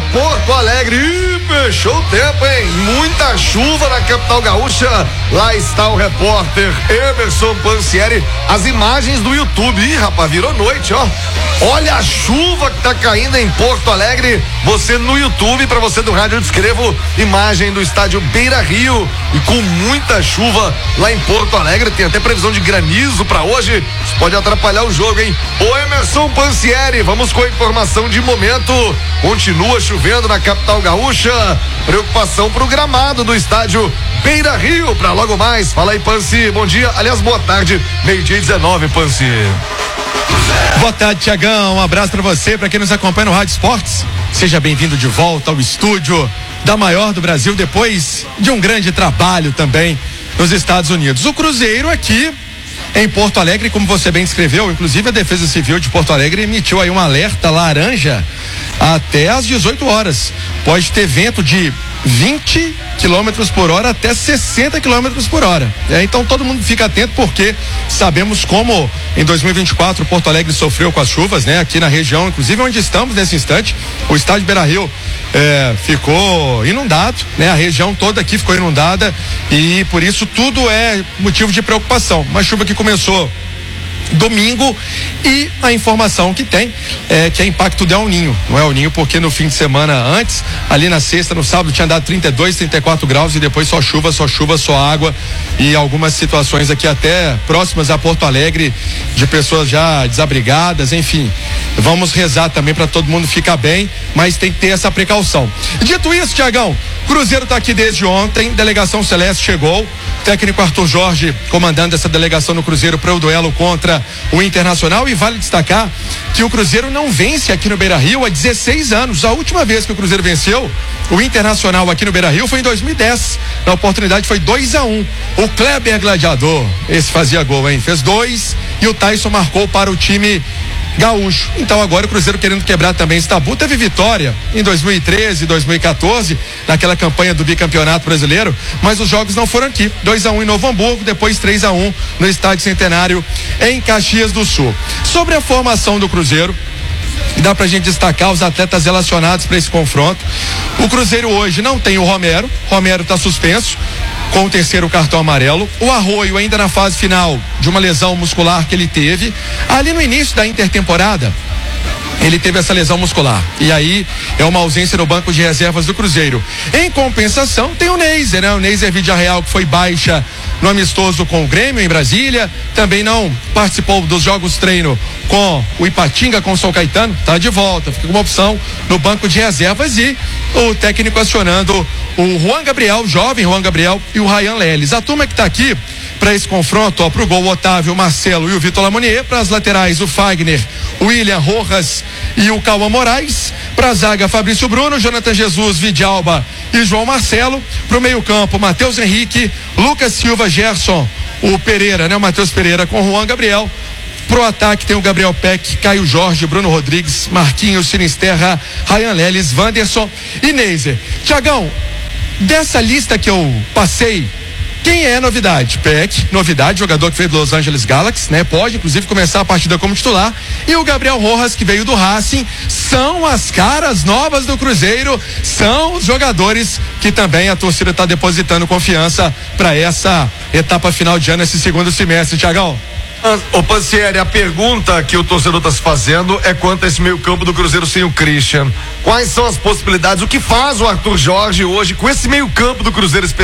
Porto Alegre. Ih, fechou o tempo, hein? Muita chuva na capital gaúcha. Lá está o repórter Emerson Pansieri. As imagens do YouTube. Ih, rapaz, virou noite, ó. Olha a chuva que tá caindo em Porto Alegre. Você no YouTube, pra você do rádio, eu descrevo imagem do estádio Beira-Rio e com muita chuva lá em Porto Alegre. Tem até previsão de granizo pra hoje. Isso pode atrapalhar o jogo, hein? Ô Emerson Pansieri, vamos com a informação de momento. Continua chovendo na capital gaúcha. Preocupação pro gramado do estádio Beira-Rio pra logo mais. Fala aí, Pansi. Bom dia. Aliás, boa tarde. 12:19, Pansi. Boa tarde, Tiagão. Um abraço pra você, pra quem nos acompanha no Rádio Esportes. Seja bem-vindo de volta ao estúdio da maior do Brasil, depois de um grande trabalho também nos Estados Unidos. O Cruzeiro aqui em Porto Alegre, como você bem descreveu, inclusive a Defesa Civil de Porto Alegre emitiu aí um alerta laranja até às 18 horas. Pode ter vento de 20 km por hora até 60 km por hora. Então todo mundo fica atento, porque sabemos como em 2024 Porto Alegre sofreu com as chuvas, né? Aqui na região, inclusive onde estamos nesse instante, o estádio Beira-Rio ficou inundado, né? A região toda aqui ficou inundada e por isso tudo é motivo de preocupação. Uma chuva que começou domingo e a informação que tem é que é impacto de El Ninho, não é El Ninho, porque no fim de semana antes, ali na sexta, no sábado tinha dado 32, 34 graus e depois só chuva, só água e algumas situações aqui até próximas a Porto Alegre de pessoas já desabrigadas, enfim. Vamos rezar também para todo mundo ficar bem, mas tem que ter essa precaução. Dito isso, Tiagão, Cruzeiro tá aqui desde ontem, delegação Celeste chegou, técnico Arthur Jorge comandando essa delegação no Cruzeiro para o duelo contra o Internacional, e vale destacar que o Cruzeiro não vence aqui no Beira-Rio há 16 anos. A última vez que o Cruzeiro venceu o Internacional aqui no Beira-Rio foi em 2010. Na oportunidade foi 2-1. O Kleber Gladiador, esse fazia gol, hein? Fez 2 e o Tyson marcou para o time gaúcho. Então agora o Cruzeiro querendo quebrar também esse tabu. Teve vitória em 2013, 2014, naquela campanha do bicampeonato brasileiro, mas os jogos não foram aqui. 2-1 em Novo Hamburgo, depois 3-1 no Estádio Centenário em Caxias do Sul. Sobre a formação do Cruzeiro, dá pra gente destacar os atletas relacionados para esse confronto. O Cruzeiro hoje não tem o Romero tá suspenso com o terceiro cartão amarelo. O Arroio ainda na fase final de uma lesão muscular que ele teve ali no início da intertemporada. Ele teve essa lesão muscular e aí é uma ausência no banco de reservas do Cruzeiro. Em compensação tem o Neiser, né? O Neiser Villarreal, que foi baixa no amistoso com o Grêmio em Brasília, também não participou dos jogos treino com o Ipatinga, com o São Caetano, tá de volta, fica uma opção no banco de reservas, e o técnico acionando o Juan Gabriel, jovem Juan Gabriel, e o Ryan Leles. A turma que tá aqui para esse confronto, ó, pro gol o Otávio, o Marcelo e o Vitor Lamonier, para as laterais o Fagner, o William Rojas e o Cauã Moraes, para a zaga Fabrício Bruno, Jonathan Jesus, Vidalba e João Marcelo, pro meio campo Matheus Henrique, Lucas Silva, Gerson, o Pereira, né? O Matheus Pereira com o Juan Gabriel. Pro ataque tem o Gabriel Peck, Caio Jorge, Bruno Rodrigues, Marquinhos, Sinisterra, Ryan Leles, Wanderson e Neiser. Tiagão, dessa lista que eu passei, quem é novidade? Peck, novidade, jogador que veio do Los Angeles Galaxy, né? Pode, inclusive, começar a partida como titular. E o Gabriel Rojas, que veio do Racing, são as caras novas do Cruzeiro, são os jogadores que também a torcida está depositando confiança para essa etapa final de ano, esse segundo semestre, Tiagão. Ô Pansieri, a pergunta que o torcedor está se fazendo é quanto a esse meio campo do Cruzeiro sem o Christian. Quais são as possibilidades? O que faz o Arthur Jorge hoje com esse meio campo do Cruzeiro